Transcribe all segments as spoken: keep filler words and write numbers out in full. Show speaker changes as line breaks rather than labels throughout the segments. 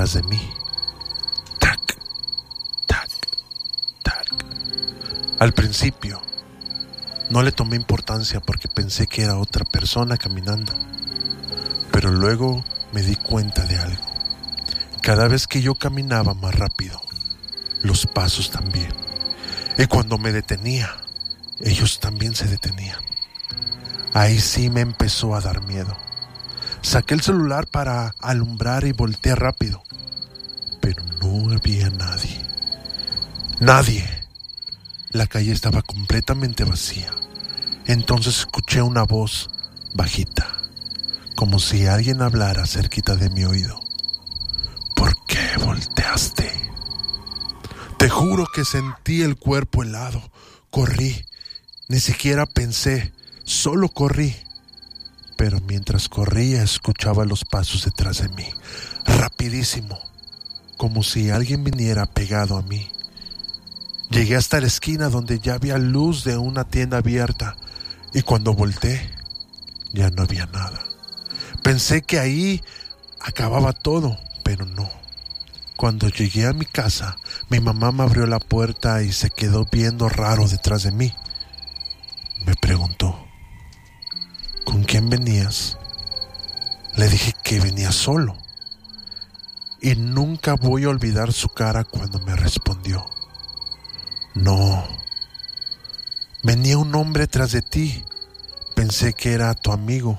detrás de mí. Tac, tac, tac. Al principio no le tomé importancia porque pensé que era otra persona caminando. Pero luego me di cuenta de algo. Cada vez que yo caminaba más rápido, los pasos también. Y cuando me detenía, ellos también se detenían. Ahí sí me empezó a dar miedo. Saqué el celular para alumbrar y volteé rápido. Pero no había nadie. Nadie. La calle estaba completamente vacía. Entonces escuché una voz bajita, como si alguien hablara cerquita de mi oído. ¿Por qué volteaste? Te juro que sentí el cuerpo helado. Corrí. Ni siquiera pensé. Solo corrí. Pero mientras corría escuchaba los pasos detrás de mí. Rapidísimo. Como si alguien viniera pegado a mí. Llegué hasta la esquina donde ya había luz de una tienda abierta. Y cuando volteé, ya no había nada. Pensé que ahí acababa todo, pero no. Cuando llegué a mi casa, mi mamá me abrió la puerta y se quedó viendo raro detrás de mí. Me preguntó, ¿con quién venías? Le dije que venía solo. Y nunca voy a olvidar su cara cuando me respondió, no, venía un hombre tras de ti. Pensé que era tu amigo.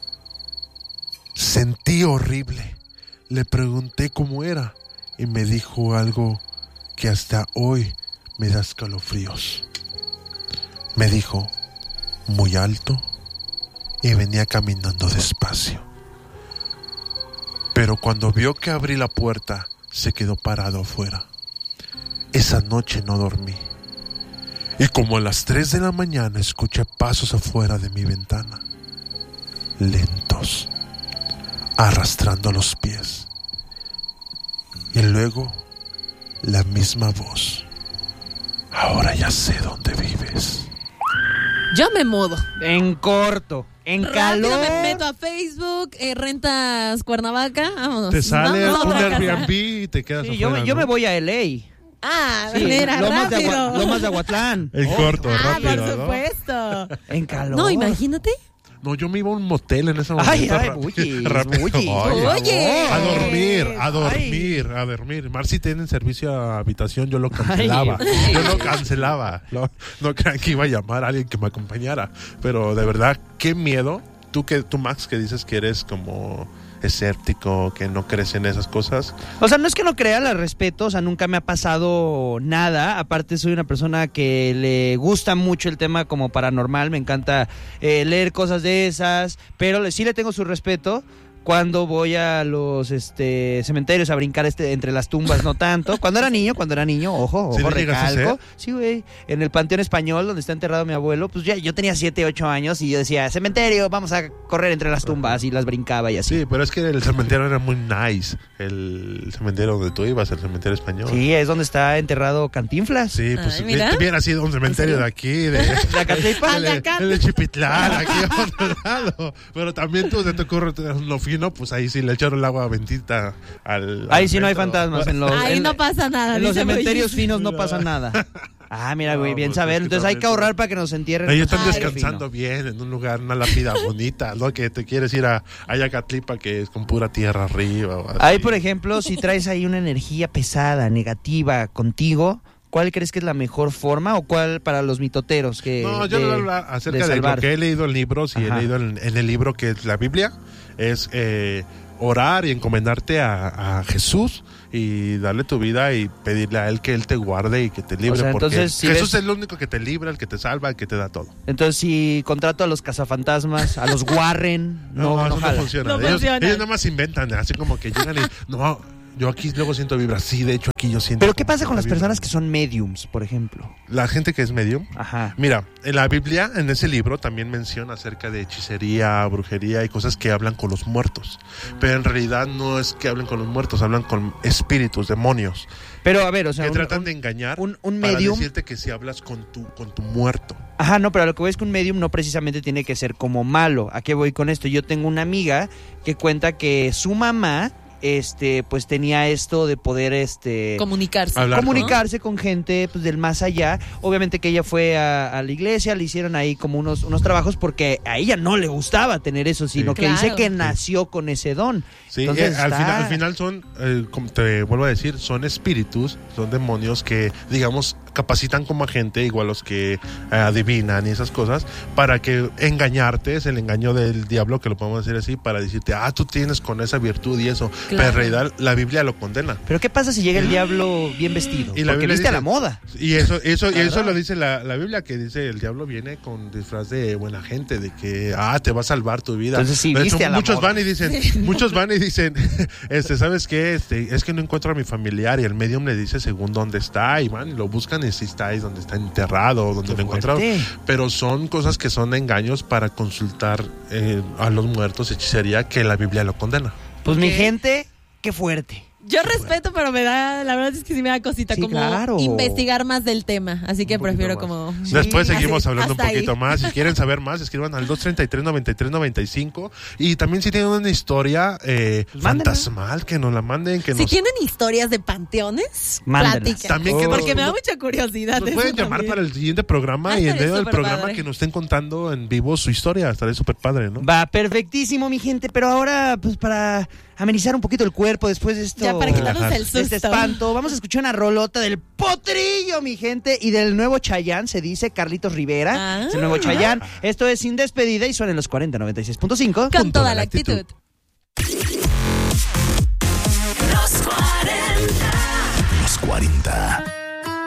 Sentí horrible. Le pregunté cómo era y me dijo algo que hasta hoy me da escalofríos. Me dijo, muy alto, y venía caminando despacio. Pero cuando vio que abrí la puerta, se quedó parado afuera. Esa noche no dormí. Y como a las tres de la mañana escuché pasos afuera de mi ventana, lentos, arrastrando los pies. Y luego la misma voz. Ahora ya sé dónde vives.
Yo me mudo.
En corto, en
Rápido
calor.
me meto a Facebook, eh, rentas Cuernavaca, vámonos.
Te sale
Vamos a
un
otra casa.
Airbnb y te quedas
Sí, yo,
afuera,
me, yo
¿no?
me voy a L A.
Ah,
Sí,
mira,
Lomas de,
rápido.
Agua- Lomas de Aguatlán.
En
Oh,
corto,
Ah,
rápido,
por
¿no?
supuesto.
En calor.
No, imagínate.
No, yo me iba a un motel en ese momento.
Ay, ay,
rápido,
bullis,
rápido.
bullis,
Oye,
Oye.
a dormir, a
Ay.
dormir, a dormir. Marci tienen servicio a habitación, yo lo cancelaba.
Ay.
Yo lo cancelaba. No, no crean que iba a llamar a alguien que me acompañara. Pero de verdad, qué miedo. Tú, que, tú Max, que dices que eres como escéptico, que no crees en esas cosas.
O sea, no es que no crea, la respeto, o sea, nunca me ha pasado nada. Aparte, soy una persona que le gusta mucho el tema como paranormal, me encanta eh, leer cosas de esas, pero le- sí le tengo su respeto. Cuando voy a los este cementerios a brincar este entre las tumbas, no tanto. Cuando era niño, cuando era niño, ojo,
¿Sí
ojo,
lo llegas a
recalco.
hacer?
Sí, güey. En el Panteón Español, donde está enterrado mi abuelo, pues ya yo tenía siete, ocho años y yo decía, cementerio, vamos a correr entre las tumbas, y las brincaba y así.
Sí, pero es que el cementerio era muy nice. El cementerio donde tú ibas, el cementerio español.
Sí, es donde está enterrado Cantinflas.
Sí, pues
Ay, mira.
hubiera sido un cementerio de aquí, de,
¿De Acatlipa?
Al de
el,
acá.
el de Chipitlán, aquí a otro lado. Pero también tú se te ocurre lo fino, pues ahí sí le echaron el agua bendita al.
Ahí
al
sí no hay
metro.
fantasmas. En los,
Ahí
en-
no pasa nada.
en los
dice
cementerios
Moisés.
finos no pasa nada. Ah, mira, güey,
No,
bien
pues,
saber.
es que
Entonces hay que
también-
ahorrar para que nos entierren.
Ellos
en
están
un cementerio
descansando bien en un lugar, una lápida bonita, ¿no? Que te quieres ir a Ayacatlipa, que es con pura tierra arriba. O así.
Ahí, por ejemplo, si traes ahí una energía pesada, negativa contigo, ¿cuál crees que es la mejor forma o cuál para los mitoteros? Que
No, yo
de-
no hablo acerca
de
de, lo
salvar?
que he leído en libros y
Ajá.
he leído en, en el libro que es la Biblia, es eh, orar y encomendarte a, a Jesús y darle tu vida y pedirle a Él que Él te guarde y que te libre,
O sea,
porque
entonces, si
Jesús
ves-
es el único que te libra, el que te salva, el que te da todo.
Entonces, si contrato a los cazafantasmas, a los Warren, no, no,
eso no
jala.
funciona.
No
ellos,
funciona.
ellos nada más inventan, así como que llegan y no, yo aquí luego siento vibras. Sí, de hecho aquí yo siento.
Pero ¿qué
como
pasa con
la
las
vibra.
personas que son mediums, por ejemplo?
La gente que es medium.
Ajá.
Mira, en la Biblia, en ese libro, también menciona acerca de hechicería, brujería y cosas que hablan con los muertos. Pero en realidad no es que hablen con los muertos, hablan con espíritus, demonios,
Pero a ver, o sea,
que
un-
tratan
un-
de engañar
un, un
para
medium.
decirte que si hablas con tu, con tu muerto.
Ajá, no, pero a lo que voy es que un medium no precisamente tiene que ser como malo. ¿A qué voy con esto? Yo tengo una amiga que cuenta que su mamá este, pues tenía esto de poder, este,
Comunicarse.
Hablar,
comunicarse con gente pues, del más allá. Obviamente que ella fue a, a la iglesia, le hicieron ahí como unos, unos trabajos porque a ella no le gustaba tener eso, sino
Sí.
que dice
Claro.
que nació con ese don.
Sí,
Entonces,
eh, al,
está-
final, al final son, eh, como te vuelvo a decir, son espíritus, son demonios que, digamos, capacitan como agente, igual los que eh, adivinan y esas cosas, para que engañarte, es el engaño del diablo, que lo podemos decir así, para decirte, ah, tú tienes con esa virtud y eso.
Claro.
Pero en realidad la Biblia lo condena.
Pero ¿qué pasa si llega el diablo bien vestido?
Y la
Porque
Biblia
viste a
dice-
la moda.
Y eso, eso, y eso
¿Verdad?
lo dice la, la Biblia, que dice el diablo viene con disfraz de buena gente, de que ah te va a salvar tu vida.
Entonces, sí,
De
viste
hecho,
a la
muchos
moda.
van y dicen, muchos van y dicen, este, ¿sabes qué? Este, es que no encuentro a mi familiar, y el medium le dice según dónde está, y van y lo buscan y si está ahí donde está enterrado o donde
Qué
lo encontraron.
fuerte.
Pero son cosas que son engaños para consultar eh, a los muertos, hechicería, que la Biblia lo condena.
Pues mi
Ok.
gente, qué fuerte.
Yo respeto, pero me da, la verdad es que sí me da cosita
Sí,
como
claro.
investigar más del tema. Así que
Un poquito
prefiero
más.
como.
Sí.
Después seguimos
Así,
hablando un
hasta
poquito
ahí.
más. Si quieren saber más, escriban al dos treinta y tres, noventa y tres, noventa y cinco. Y también si tienen una historia eh,
Pues mándenla.
fantasmal, que nos la manden. Que
Si
nos,
tienen historias de panteones,
Mándenlas.
platiquen.
También que
Porque
nos-
me da mucha curiosidad.
nos
eso
pueden llamar
también.
para el siguiente programa
Ah,
y en
estaría
medio del
súper
programa
padre.
que nos estén contando en vivo su historia. Estaría súper padre, ¿no?
Va, perfectísimo, mi gente. Pero ahora, pues para amenizar un poquito el cuerpo después de esto.
Ya para quitarnos
Relajar.
el
de
susto.
este espanto, vamos a escuchar una rolota del Potrillo, mi gente, y del nuevo Chayán, se dice Carlitos Rivera.
Ah.
Es el nuevo Chayán. Esto es Sin Despedida y suena en los cuarenta noventa y seis punto cinco.
Con toda la actitud.
Los cuarenta. Los cuarenta.